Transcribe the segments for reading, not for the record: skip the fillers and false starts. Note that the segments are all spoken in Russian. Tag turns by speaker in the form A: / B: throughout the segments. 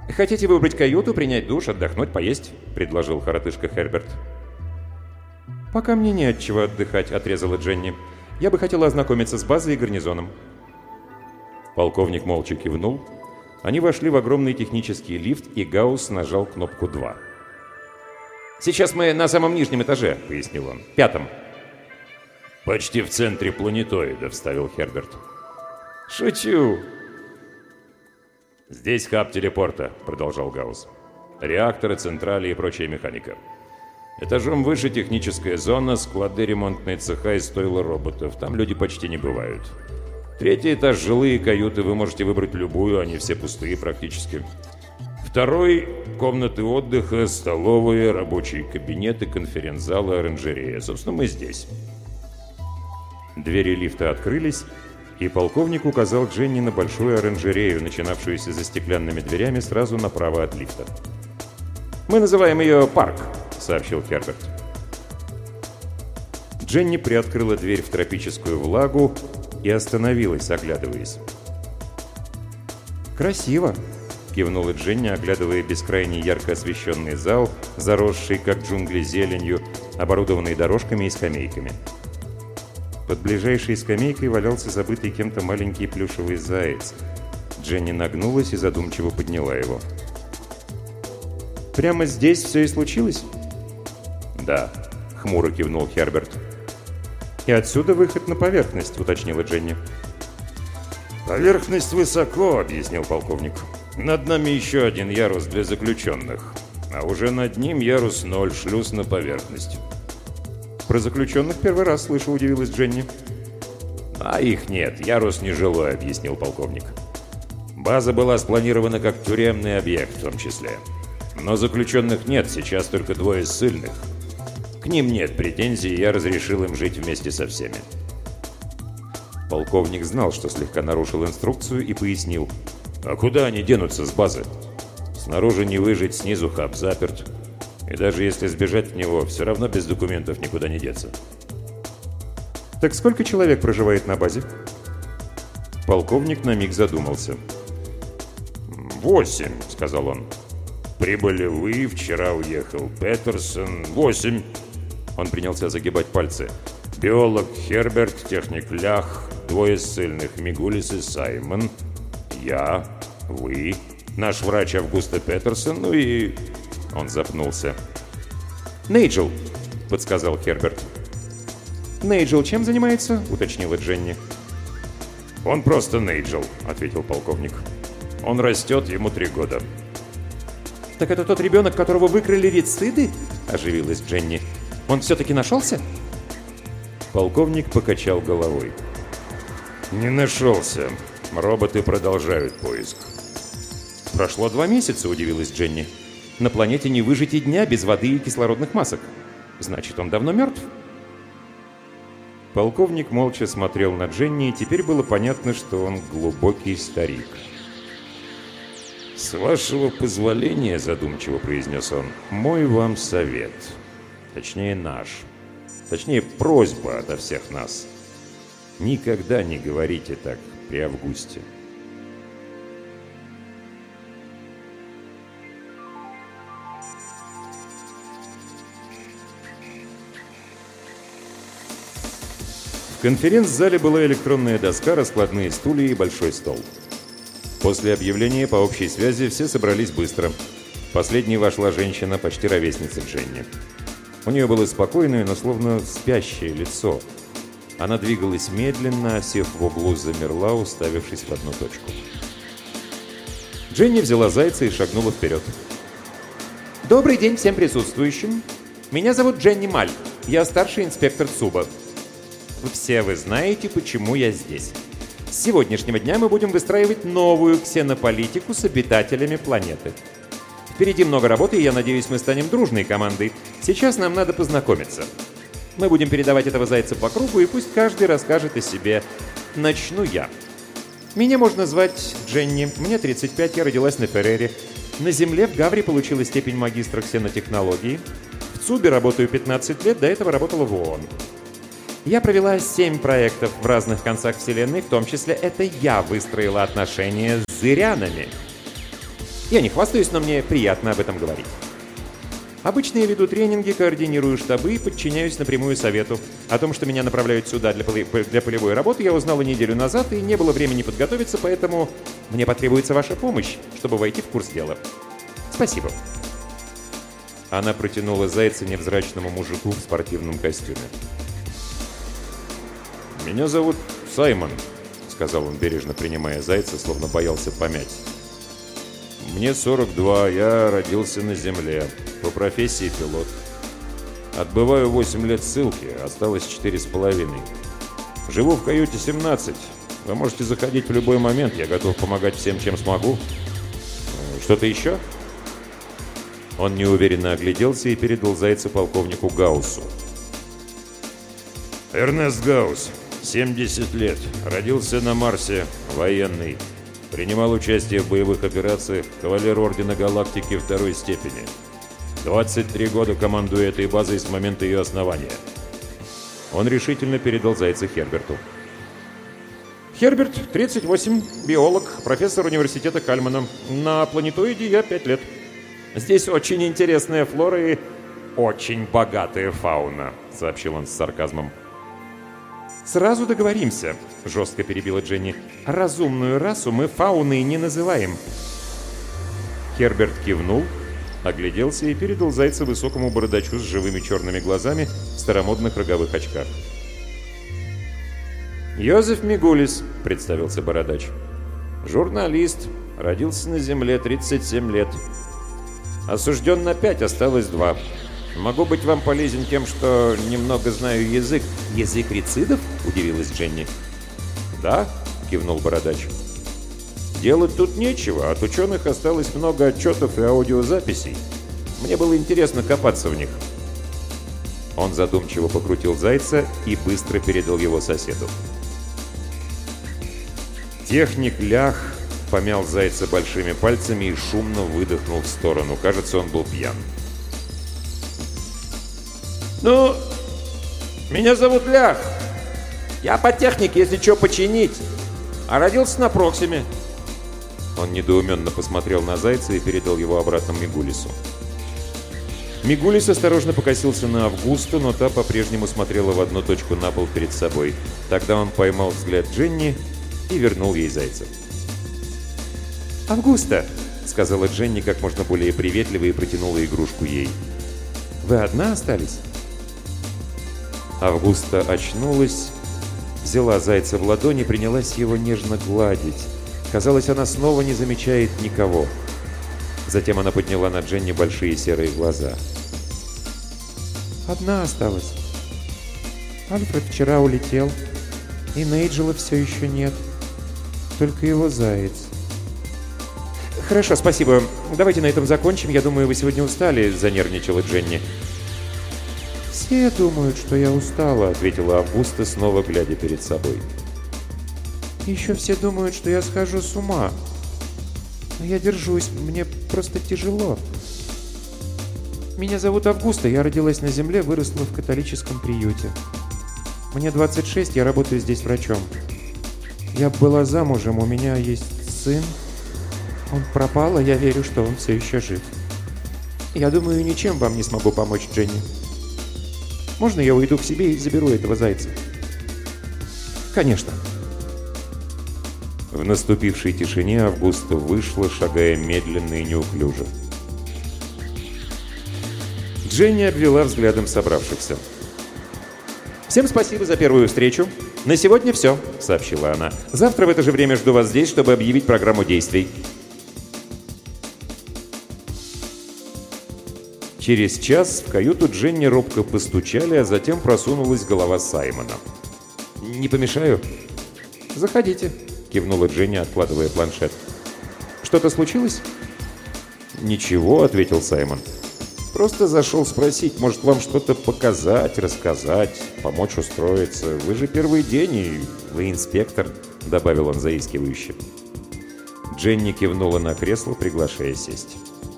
A: «Хотите выбрать каюту, принять душ, отдохнуть, поесть?» — предложил коротышка Херберт. «Пока мне не от чего отдыхать», — отрезала Дженни. «Я бы хотела ознакомиться с базой и гарнизоном». Полковник молча кивнул. Они вошли в огромный технический лифт, и Гаусс нажал кнопку 2. «Сейчас мы на самом нижнем этаже», — пояснил он. «5-м».
B: «Почти в центре планетоида», — вставил Херберт.
A: «Шучу».
B: «Здесь хаб телепорта», — продолжал Гаусс. «Реакторы, централи и прочая механика. Этажом выше техническая зона, склады, ремонтные цеха и стойла роботов. Там люди почти не бывают. 3-й этаж — жилые каюты, вы можете выбрать любую, они все пустые практически. 2-й — комнаты отдыха, столовые, рабочие кабинеты, конференц-залы, оранжерея. Собственно, мы здесь».
A: Двери лифта открылись, и полковник указал Дженни на большую оранжерею, начинавшуюся за стеклянными дверями сразу направо от лифта. «Мы называем ее «Парк», — сообщил Херберт. Дженни приоткрыла дверь в тропическую влагу и остановилась, оглядываясь. «Красиво!» — кивнула Дженни, оглядывая бескрайний ярко освещенный зал, заросший, как джунгли, зеленью, оборудованный дорожками и скамейками. Под ближайшей скамейкой валялся забытый кем-то маленький плюшевый заяц. Дженни нагнулась и задумчиво подняла его. «Прямо здесь все и случилось?»
B: «Да», — хмуро кивнул Херберт.
A: «И отсюда выход на поверхность», — уточнила Дженни.
B: «Поверхность высоко», — объяснил полковник. «Над нами еще один ярус для заключенных. А уже над ним ярус 0, шлюз на поверхность».
A: «Про заключенных первый раз слышу», — удивилась Дженни.
B: «А их нет, ярус нежилой», — объяснил полковник. «База была спланирована как тюремный объект в том числе. Но заключенных нет, сейчас только 2 ссыльных. К ним нет претензий, я разрешил им жить вместе со всеми».
A: Полковник знал, что слегка нарушил инструкцию, и пояснил.
B: «А куда они денутся с базы? Снаружи не выжить, снизу хаб заперт. И даже если сбежать в него, все равно без документов никуда не деться».
A: «Так сколько человек проживает на базе?» Полковник на миг задумался.
B: 8, — сказал он. «Прибыли вы, вчера уехал Петерсон. 8. Он принялся загибать пальцы. «Биолог Херберт, техник Лях, 2 ссыльных, Мигулис и Саймон. Я, вы, наш врач Августа Петерсон, ну и...» Он запнулся.
A: «Нейджел», — подсказал Херберт. «Нейджел чем занимается?» — уточнила Дженни.
B: «Он просто Нейджел», — ответил полковник. «Он растет, ему 3 года».
A: «Так это тот ребенок, которого выкрали рициды?» — оживилась Дженни. «Он все-таки нашелся?»
B: Полковник покачал головой. «Не нашелся. Роботы продолжают поиск».
A: «Прошло 2 месяца», — удивилась Дженни. «На планете не выжить и дня без воды и кислородных масок. Значит, он давно мертв?» Полковник молча смотрел на Дженни, и теперь было понятно, что он глубокий старик.
B: «С вашего позволения, — задумчиво произнес он, — мой вам совет. Точнее, наш. Точнее, просьба ото всех нас. Никогда не говорите так при Августе».
A: В конференц-зале была электронная доска, раскладные стулья и большой стол. После объявления по общей связи все собрались быстро. Последней вошла женщина, почти ровесница Дженни. У нее было спокойное, но словно спящее лицо. Она двигалась медленно, а сев в углу, замерла, уставившись в одну точку. Дженни взяла зайца и шагнула вперед. «Добрый день всем присутствующим. Меня зовут Дженни Маль. Я старший инспектор ЦУБа. Все вы знаете, почему я здесь. С сегодняшнего дня мы будем выстраивать новую ксенополитику с обитателями планеты. Впереди много работы, и я надеюсь, мы станем дружной командой. Сейчас нам надо познакомиться. Мы будем передавать этого зайца по кругу, и пусть каждый расскажет о себе. Начну я. Меня можно звать Дженни. Мне 35, я родилась на Феррере. На Земле в Гавре получила степень магистра ксенотехнологии. В ЦУБе работаю 15 лет, до этого работала в ООН. Я провела 7 проектов в разных концах Вселенной, в том числе это я выстроила отношения с зырянами. Я не хвастаюсь, но мне приятно об этом говорить. Обычно я веду тренинги, координирую штабы и подчиняюсь напрямую совету. О том, что меня направляют сюда для полевой работы, я узнала неделю назад, и не было времени подготовиться, поэтому мне потребуется ваша помощь, чтобы войти в курс дела. Спасибо. Она протянула Зайца невзрачному мужику в спортивном костюме.
B: «Меня зовут Саймон», — сказал он, бережно принимая Зайца, словно боялся помять. «Мне 42, я родился на земле, по профессии пилот. Отбываю 8 лет ссылки, осталось 4,5. Живу в каюте 17. Вы можете заходить в любой момент, я готов помогать всем, чем смогу. Что-то еще?»
A: Он неуверенно огляделся и передал Зайца полковнику Гауссу.
B: «Эрнест Гаусс, 70 лет, родился на Марсе, военный. Принимал участие в боевых операциях, кавалер Ордена Галактики 2-й степени. 23 года командую этой базой с момента ее основания».
A: Он решительно передал Зайца Херберту. «Херберт, 38, биолог, профессор университета Кальмана. На планетоиде я 5 лет. Здесь очень интересная флора и очень богатая фауна», — сообщил он с сарказмом. «Сразу договоримся», — жестко перебила Дженни. «Разумную расу мы фауной не называем». Херберт кивнул, огляделся и передал Зайца высокому бородачу с живыми черными глазами в старомодных роговых очках. «Йозеф Мигулис», — представился бородач. «Журналист, родился на Земле, 37 лет. Осужден на 5, осталось 2. Могу быть вам полезен тем, что немного знаю язык». «Язык рицидов?» — удивилась Дженни. «Да», — кивнул бородач. «Делать тут нечего, от ученых осталось много отчетов и аудиозаписей. Мне было интересно копаться в них». Он задумчиво покрутил Зайца и быстро передал его соседу. Техник Лях помял Зайца большими пальцами и шумно выдохнул в сторону. Кажется, он был пьян. «Ну, меня зовут Лях. Я по технике, если что, починить. А родился на Проксиме». Он недоуменно посмотрел на Зайца и передал его обратно Мигулису. Мигулис осторожно покосился на Августу, но та по-прежнему смотрела в одну точку на пол перед собой. Тогда он поймал взгляд Дженни и вернул ей Зайца. «Августа», — сказала Дженни как можно более приветливо и протянула игрушку ей. «Вы одна остались?» Августа очнулась, взяла Зайца в ладони и принялась его нежно гладить. Казалось, она снова не замечает никого. Затем она подняла на Дженни большие серые глаза. «Одна осталась. Альфред вчера улетел, и Нейджела все еще нет. Только его Заяц». «Хорошо, спасибо. Давайте на этом закончим. Я думаю, вы сегодня устали», — занервничала Дженни. «Все думают, что я устала», — ответила Августа, снова глядя перед собой. «Еще все думают, что я схожу с ума. Но я держусь, мне просто тяжело. Меня зовут Августа, я родилась на Земле, выросла в католическом приюте. Мне 26, я работаю здесь врачом. Я была замужем, у меня есть сын. Он пропал, а я верю, что он все еще жив. Я думаю, ничем вам не смогу помочь, Дженни. Можно я уйду к себе и заберу этого Зайца?» «Конечно». В наступившей тишине Августа вышла, шагая медленно и неуклюже. Дженни обвела взглядом собравшихся. «Всем спасибо за первую встречу. На сегодня все», — сообщила она. «Завтра в это же время жду вас здесь, чтобы объявить программу действий». Через час в каюту Дженни робко постучали, а затем просунулась голова Саймона. «Не помешаю?» «Заходите», — кивнула Дженни, откладывая планшет. «Что-то случилось?» «Ничего», — ответил Саймон. «Просто зашел спросить, может, вам что-то показать, рассказать, помочь устроиться. Вы же первый день, и вы инспектор», — добавил он заискивающе. Дженни кивнула на кресло, приглашая сесть.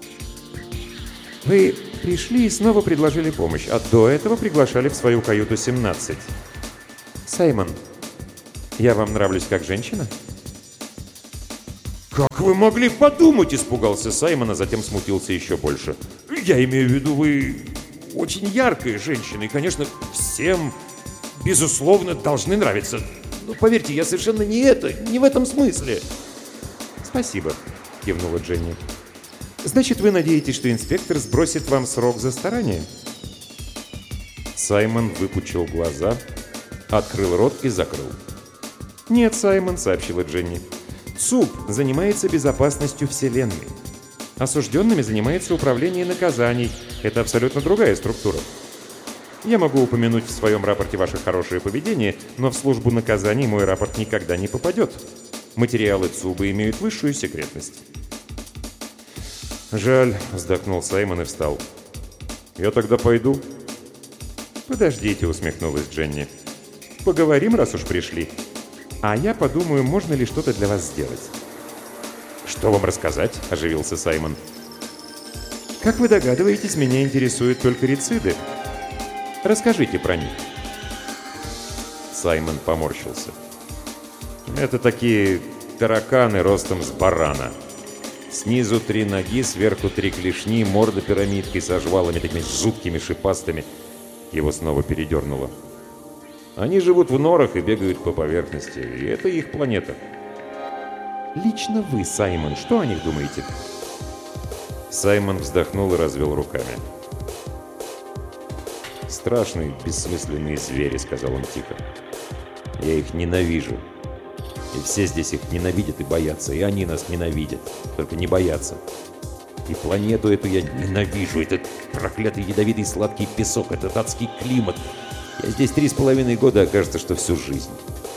A: «Вы пришли и снова предложили помощь, а до этого приглашали в свою каюту 17. Саймон, я вам нравлюсь как женщина?»
B: «Как вы могли подумать?» – испугался Саймон, а затем смутился еще больше. «Я имею в виду, вы очень яркая женщина, и, конечно, всем, безусловно, должны нравиться. Но поверьте, я совершенно не в этом смысле».
A: «Спасибо», – кивнула Дженни. «Значит, вы надеетесь, что инспектор сбросит вам срок за старание?» Саймон выпучил глаза, открыл рот и закрыл. «Нет, Саймон», — сообщила Дженни. «ЦУП занимается безопасностью Вселенной. Осужденными занимается управление наказаний. Это абсолютно другая структура. Я могу упомянуть в своем рапорте ваше хорошее поведение, но в службу наказаний мой рапорт никогда не попадет. Материалы ЦУБа имеют высшую секретность».
B: «Жаль», — вздохнул Саймон и встал. «Я тогда пойду».
A: «Подождите», — усмехнулась Дженни. «Поговорим, раз уж пришли. А я подумаю, можно ли что-то для вас сделать».
B: «Что вам рассказать?» – оживился Саймон.
A: «Как вы догадываетесь, меня интересуют только рециды. Расскажите про них».
B: Саймон поморщился. «Это такие тараканы ростом с барана. Снизу 3 ноги, сверху 3 клешни, морда пирамидкой со жвалами такими жуткими шипастыми». Его снова передернуло. «Они живут в норах и бегают по поверхности, и это их планета».
A: «Лично вы, Саймон, что о них думаете?»
B: Саймон вздохнул и развел руками. «Страшные, бессмысленные звери», — сказал он тихо. «Я их ненавижу. И все здесь их ненавидят и боятся, и они нас ненавидят, только не боятся. И планету эту я ненавижу, этот проклятый ядовитый сладкий песок, этот адский климат. Я здесь 3,5 года, а кажется, что всю жизнь».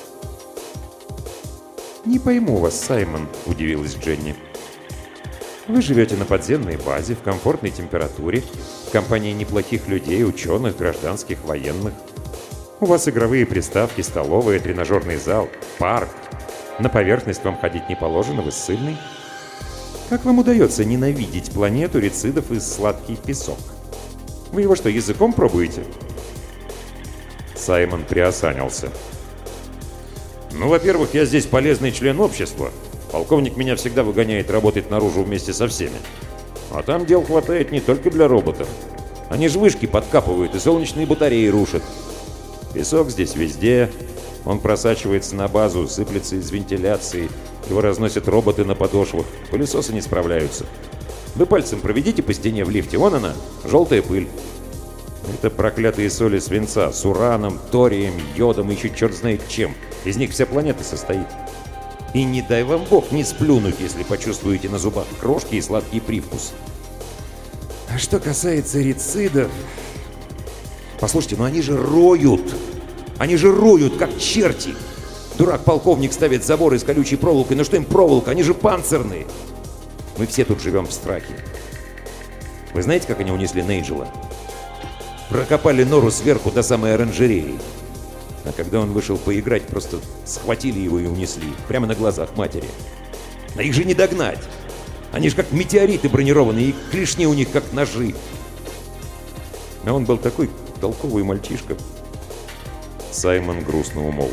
A: «Не пойму вас, Саймон», — удивилась Дженни. «Вы живете на подземной базе, в комфортной температуре, в компании неплохих людей, ученых, гражданских, военных. У вас игровые приставки, столовая, тренажерный зал, парк. На поверхность вам ходить не положено, вы ссыльный. Как вам удается ненавидеть планету, рецидов и сладкий песок? Вы его что, языком пробуете?»
B: Саймон приосанился. «Ну, во-первых, я здесь полезный член общества. Полковник меня всегда выгоняет работать наружу вместе со всеми. А там дел хватает не только для роботов. Они же вышки подкапывают и солнечные батареи рушат. Песок здесь везде. Он просачивается на базу, сыплется из вентиляции. Его разносят роботы на подошвах. Пылесосы не справляются. Вы пальцем проведите по стене в лифте. Вон она, желтая пыль. Это проклятые соли свинца с ураном, торием, йодом и еще черт знает чем. Из них вся планета состоит. И не дай вам бог не сплюнуть, если почувствуете на зубах крошки и сладкий привкус. А что касается рецидов... Послушайте, ну они же роют! Они же роют, как черти! Дурак-полковник ставит забор из колючей проволоки. Ну что им проволока? Они же панцирные! Мы все тут живем в страхе. Вы знаете, как они унесли Нейджела? Прокопали нору сверху до самой оранжереи. А когда он вышел поиграть, просто схватили его и унесли. Прямо на глазах матери. А их же не догнать. Они же как метеориты бронированные, и клешни у них как ножи. А он был такой толковый мальчишка. Саймон грустно умолк.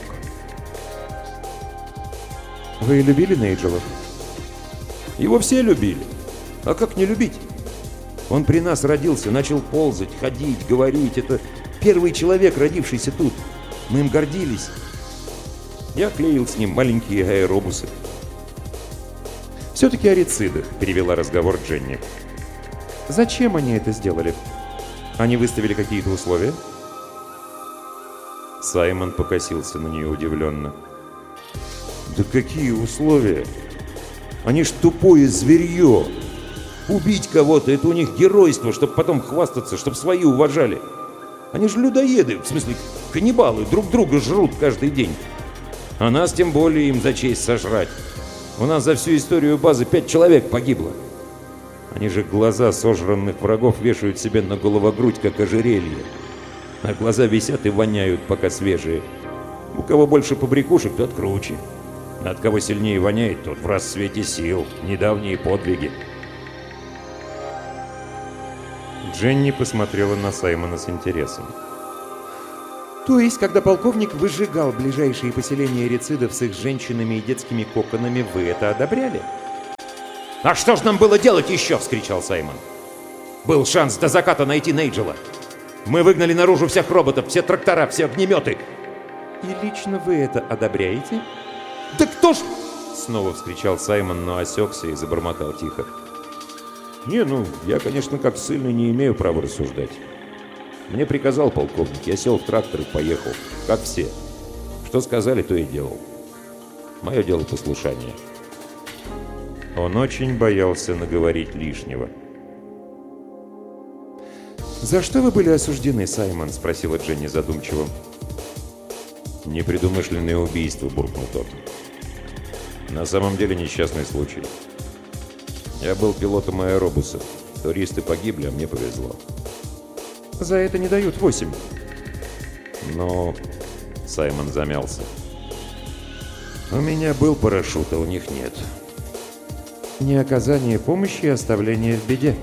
A: «Вы любили Нейджела?»
B: «Его все любили. А как не любить? Он при нас родился, начал ползать, ходить, говорить. Это первый человек, родившийся тут. Мы им гордились. Я клеил с ним маленькие аэробусы».
A: «Все-таки о рецидах», — перевела разговор Дженни. «Зачем они это сделали? Они выставили какие-то условия?»
B: Саймон покосился на нее удивленно. «Да какие условия? Они ж тупое зверье. Убить кого-то — это у них геройство, чтобы потом хвастаться, чтобы свои уважали. Они же людоеды, в смысле каннибалы, друг друга жрут каждый день. А нас тем более им за честь сожрать. У нас за всю историю базы 5 человек погибло. Они же глаза сожранных врагов вешают себе на головогрудь, как ожерелье. А глаза висят и воняют, пока свежие. У кого больше побрякушек, тот круче. А от кого сильнее воняет, тот в расцвете сил. Недавние подвиги».
A: Дженни посмотрела на Саймона с интересом. «То есть, когда полковник выжигал ближайшие поселения рецидов с их женщинами и детскими коконами, вы это одобряли?» «А что ж нам было делать еще?» — вскричал Саймон. «Был шанс до заката найти Нейджела. Мы выгнали наружу всех роботов, все трактора, все огнеметы». «И лично вы это одобряете?» «Да кто ж...» — снова вскричал Саймон, но осекся и забормотал тихо.
B: Я, конечно, как ссыльный не имею права рассуждать. Мне приказал полковник, я сел в трактор и поехал, как все. Что сказали, то и делал. Мое дело послушание».
A: Он очень боялся наговорить лишнего. «За что вы были осуждены, Саймон?» — спросила Дженни задумчиво.
B: «Непредумышленное убийство», — буркнул тот. «На самом деле несчастный случай. Я был пилотом аэробуса. Туристы погибли, а мне повезло».
A: «За это не дают 8».
B: «Но...» — Саймон замялся. «У меня был парашют, а у них нет».
A: «Не оказание помощи и оставление в беде».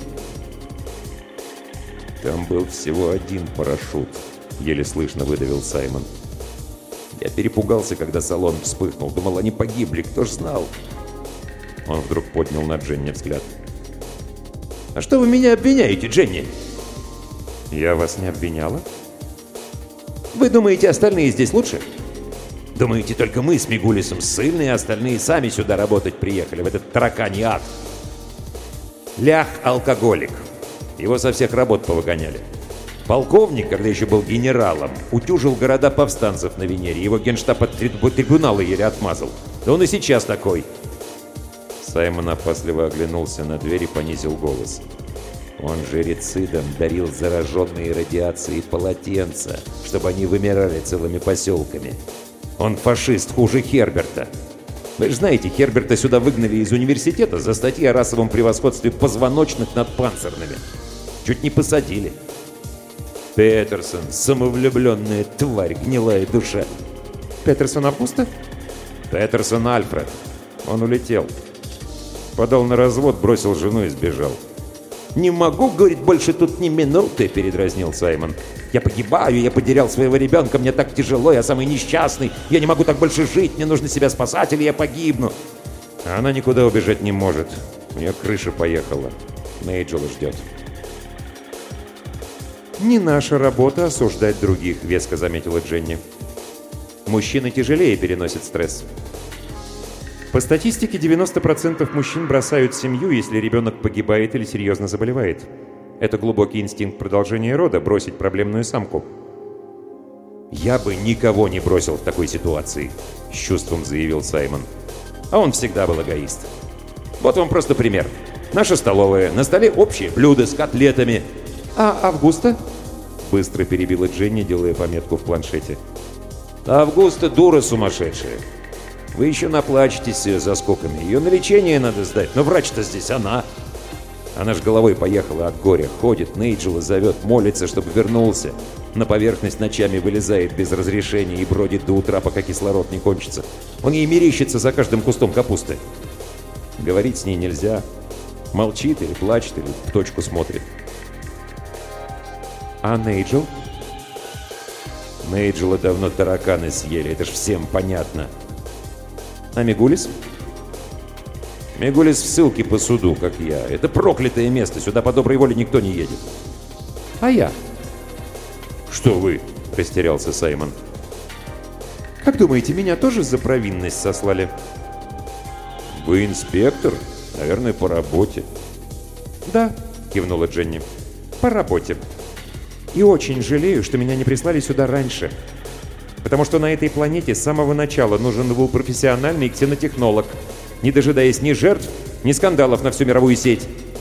B: «Там был всего один парашют», — еле слышно выдавил Саймон. «Я перепугался, когда салон вспыхнул. Думал, они погибли, кто ж знал». Он вдруг поднял на Дженни взгляд.
A: «А что вы меня обвиняете, Дженни?» «Я вас не обвиняла». «Вы думаете, остальные здесь лучше? Думаете, только мы с Мигулисом ссыльные, а остальные сами сюда работать приехали, в этот тараканий ад?» Лях — алкоголик. Его со всех работ повыгоняли. Полковник, когда еще был генералом, утюжил города повстанцев на Венере. Его генштаб от трибунала еле отмазал. Да он и сейчас такой.
B: Саймон опасливо оглянулся на дверь и понизил голос. Он жрецидам дарил зараженные радиацией полотенца, чтобы они вымирали целыми поселками. Он фашист хуже Херберта. Вы же знаете, Херберта сюда выгнали из университета за статьи о расовом превосходстве позвоночных над панцирными. Чуть не посадили. Петерсон, самовлюбленная тварь, гнилая душа.
A: «Петерсон Августа?»
B: «Петерсон Альфред. Он улетел. Подал на развод, бросил жену и сбежал».
A: «Не могу, — говорит, — больше тут ни минуты», — передразнил Саймон. «Я погибаю, я потерял своего ребенка, мне так тяжело, я самый несчастный, я не могу так больше жить, мне нужно себя спасать, или я погибну».
B: А она никуда убежать не может. У нее крыша поехала. Нейджела ждет.
A: «Не наша работа осуждать других», — веско заметила Дженни. «Мужчины тяжелее переносят стресс. По статистике, 90% мужчин бросают семью, если ребенок погибает или серьезно заболевает. Это глубокий инстинкт продолжения рода — бросить проблемную самку».
B: «Я бы никого не бросил в такой ситуации», — с чувством заявил Саймон.
A: А он всегда был эгоист. Вот вам просто пример. Наша столовая, на столе общее блюдо с котлетами. «А Августа?» — быстро перебила Дженни, делая пометку в планшете.
B: «Августа дура сумасшедшая. Вы еще наплачетесь с ее заскоками. Ее на лечение надо сдать, но врач-то здесь она. Она ж головой поехала от горя. Ходит, Нейджела зовет, молится, чтобы вернулся. На поверхность ночами вылезает без разрешения и бродит до утра, пока кислород не кончится. Он ей мерещится за каждым кустом капусты. Говорить с ней нельзя. Молчит или плачет, или в точку смотрит».
A: «А Нейджел?»
B: «Нейджела давно тараканы съели, это ж всем понятно».
A: «А Мигулис?»
B: «Мигулис в ссылке по суду, как я. Это проклятое место, сюда по доброй воле никто не едет».
A: «А я?»
B: «Что вы?» — растерялся Саймон.
A: «Как думаете, меня тоже за провинность сослали?»
B: «Вы инспектор? Наверное, по работе».
A: «Да», — кивнула Дженни, — «по работе. И очень жалею, что меня не прислали сюда раньше. Потому что на этой планете с самого начала нужен был профессиональный ксенотехнолог, не дожидаясь ни жертв, ни скандалов на всю мировую сеть.